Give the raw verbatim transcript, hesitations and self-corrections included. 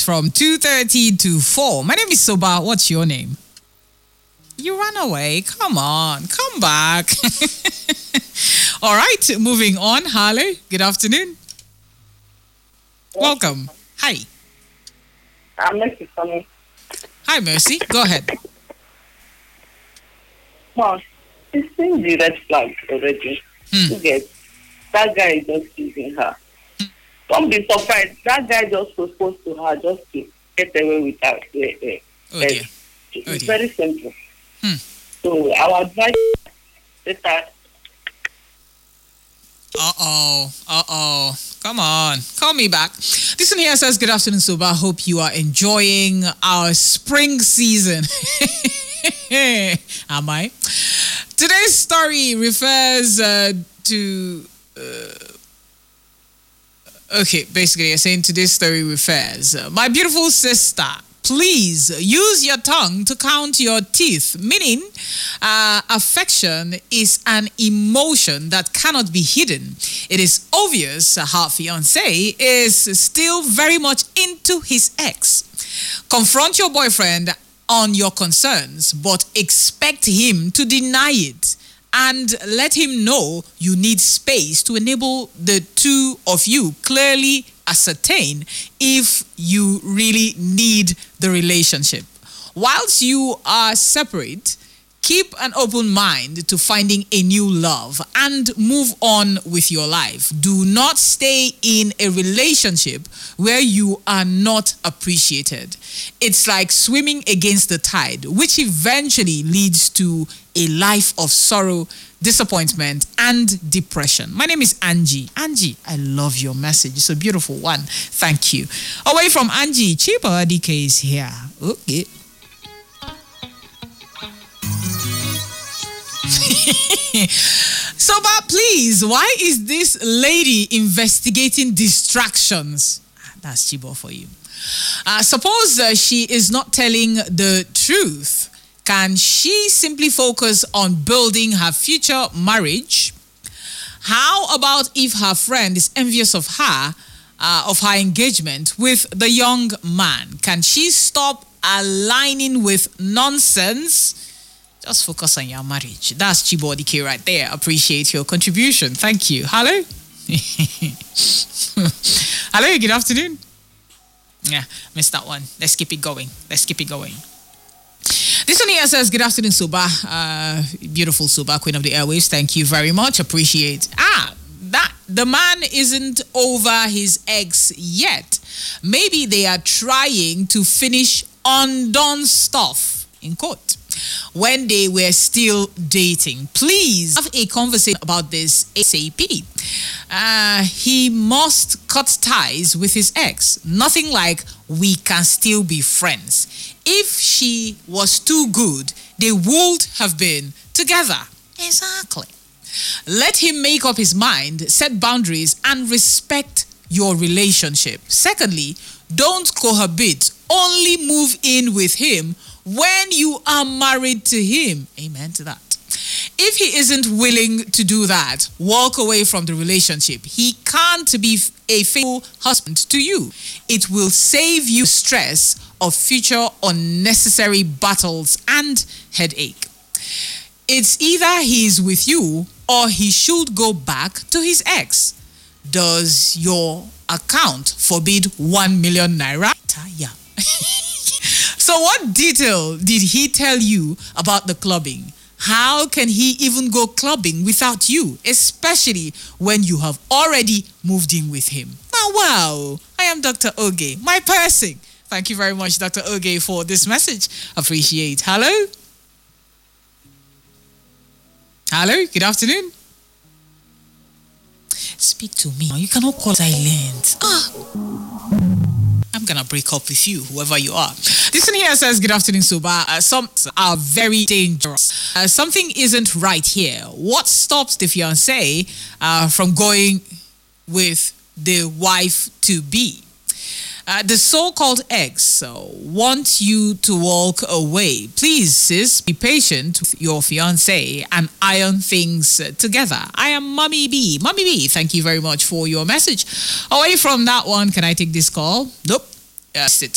from two thirty to four. My name is Soba. What's your name? You ran away. Come on. Come back. All right. Moving on. Harley, good afternoon. Welcome. Hi. I'm Mercy coming. Hi, Mercy. Go ahead. Well, she's seen the red flag already. Hmm. You get that guy is just using her. Don't be surprised. That guy just proposed to her just to get away with her. Yeah, yeah. Oh, dear. It's Oh, dear. very simple. Hmm. So our advice is that Uh-oh. Uh-oh. Come on. Call me back. This one here says, good afternoon, Soba. Hope you are enjoying our spring season. Am I? Today's story refers uh, to... Uh, okay, basically, you're saying today's story refers. Uh, my beautiful sister, please use your tongue to count your teeth. Meaning, uh, affection is an emotion that cannot be hidden. It is obvious her fiancé is still very much into his ex. Confront your boyfriend on your concerns, but expect him to deny it. And let him know you need space to enable the two of you clearly ascertain if you really need the relationship. Whilst you are separate, keep an open mind to finding a new love and move on with your life. Do not stay in a relationship where you are not appreciated. It's like swimming against the tide, which eventually leads to a life of sorrow, disappointment, and depression. My name is Angie. Angie, I love your message. It's a beautiful one. Thank you. Away from Angie, Chiba D K is here. Okay. So, but please, why is this lady investigating distractions? That's Chibo for you. Uh, suppose uh, she is not telling the truth. Can she simply focus on building her future marriage? How about if her friend is envious of her, uh, of her engagement with the young man? Can she stop aligning with nonsense? Just focus on your marriage. That's Chibo D K right there. Appreciate your contribution. Thank you. Hello? Hello, good afternoon. Yeah, missed that one. Let's keep it going. Let's keep it going. This one here says, good afternoon, Suba. Uh, beautiful Suba, Queen of the Airwaves. Thank you very much. Appreciate. Ah, that the man isn't over his ex yet. Maybe they are trying to finish undone stuff, in quote, when they were still dating. Please have a conversation about this ASAP. Uh, he must cut ties with his ex. Nothing like we can still be friends. If she was too good, they would have been together. Exactly. Let him make up his mind, set boundaries, and respect your relationship. Secondly, don't cohabit. Only move in with him when you are married to him. Amen to that. If he isn't willing to do that, walk away from the relationship. He can't be a faithful husband to you. It will save you stress of future unnecessary battles and headache. It's either he's with you or he should go back to his ex. Does your account forbid one million naira? Yeah. So what detail did he tell you about the clubbing? How can he even go clubbing without you, especially when you have already moved in with him? Now, wow, I am Doctor Oge, my person. Thank you very much, Doctor Oge, for this message. Appreciate. Hello? Hello, good afternoon. Speak to me. You cannot call silent. Ah. I'm gonna break up with you, whoever you are. This one here says, good afternoon, Suba. Uh, some are very dangerous. Uh, something isn't right here. What stops the fiancé uh, from going with the wife-to-be? Uh, the so-called ex uh, wants you to walk away. Please, sis, be patient with your fiancé and iron things uh, together. I am Mommy B. Mommy B, thank you very much for your message. Away from that one, can I take this call? Nope. Yes, it.